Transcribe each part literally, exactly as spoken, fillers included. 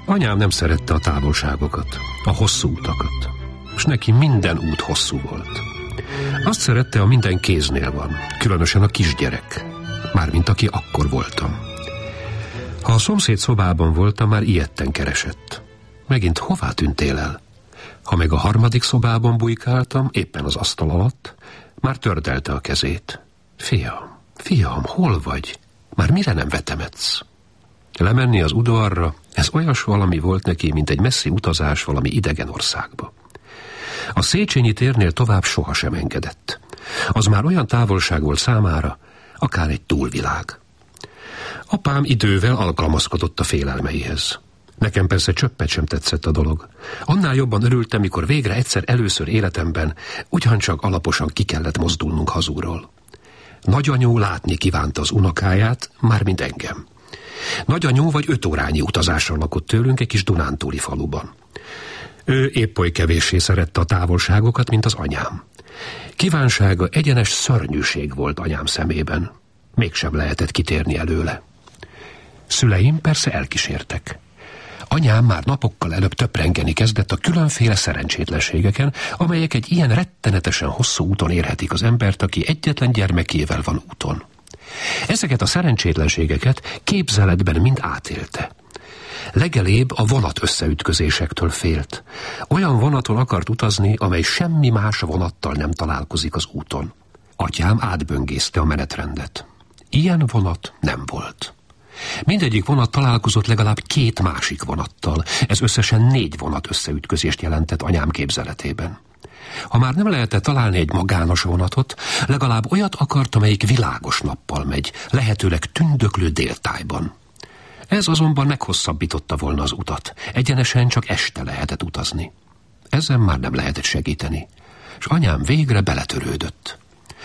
Anyám nem szerette a távolságokat, a hosszú utakat, és neki minden út hosszú volt. Azt szerette, ha minden kéznél van, különösen a kisgyerek, mármint aki akkor voltam. Ha a szomszéd szobában voltam, már ijedten keresett. Megint hová tűntél el? Ha meg a harmadik szobában bujkáltam, éppen az asztal alatt, már tördelte a kezét. Fiam, fiam, hol vagy? Már mire nem vetemedsz? Lemenni az udvarra, ez olyas valami volt neki, mint egy messzi utazás valami idegen országba. A Széchenyi térnél tovább sohasem engedett. Az már olyan távolság volt számára, akár egy túlvilág. Apám idővel alkalmazkodott a félelmeihez. Nekem persze csöppet sem tetszett a dolog. Annál jobban örültem, mikor végre egyszer először életemben ugyancsak alaposan ki kellett mozdulnunk hazúról. Nagyanyó látni kívánta az unokáját, mármint engem. Nagyanyó vagy öt órányi utazással lakott tőlünk egy kis dunántúli faluban. Ő épp oly kevéssé szerette a távolságokat, mint az anyám. Kívánsága egyenes szörnyűség volt anyám szemében. Mégsem lehetett kitérni előle. Szüleim persze elkísértek. Anyám már napokkal előbb töprengeni kezdett a különféle szerencsétlenségeken, amelyek egy ilyen rettenetesen hosszú úton érhetik az embert, aki egyetlen gyermekével van úton. Ezeket a szerencsétlenségeket képzeletben mind átélte. Legelébb a vonat összeütközésektől félt. Olyan vonaton akart utazni, amely semmi más vonattal nem találkozik az úton. Atyám átböngészte a menetrendet. Ilyen vonat nem volt. Mindegyik vonat találkozott legalább két másik vonattal. Ez összesen négy vonat összeütközést jelentett anyám képzeletében. Ha már nem lehetett találni egy magános vonatot, legalább olyat akart, amelyik világos nappal megy, lehetőleg tündöklő déltájban. Ez azonban meghosszabbította volna az utat. Egyenesen csak este lehetett utazni. Ezen már nem lehetett segíteni, és anyám végre beletörődött.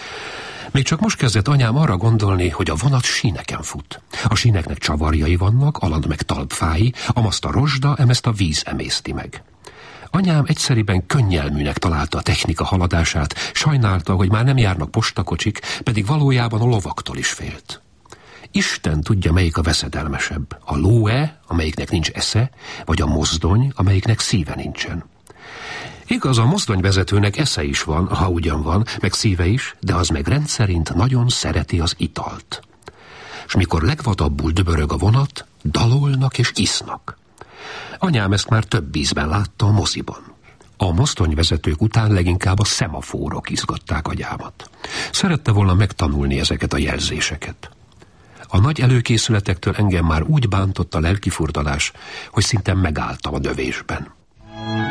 Még csak most kezdett anyám arra gondolni, hogy a vonat síneken fut. A síneknek csavarjai vannak, aland meg talpfái, amaszt a rozsda, emezt a víz emészti meg. Anyám egyszeriben könnyelműnek találta a technika haladását, sajnálta, hogy már nem járnak postakocsik, pedig valójában a lovaktól is félt. Isten tudja, melyik a veszedelmesebb, a ló-e, amelyiknek nincs esze, vagy a mozdony, amelyiknek szíve nincsen. Igaz, a mozdonyvezetőnek esze is van, ha ugyan van, meg szíve is, de az meg rendszerint nagyon szereti az italt. És mikor legvadabbul dübörög a vonat, dalolnak és isznak. Anyám ezt már több ízben látta a moziban. A mozdonyvezetők után leginkább a szemafórok izgatták agyámat. Szerette volna megtanulni ezeket a jelzéseket. A nagy előkészületektől engem már úgy bántott a lelkifurdalás, hogy szinte megálltam a dövésben.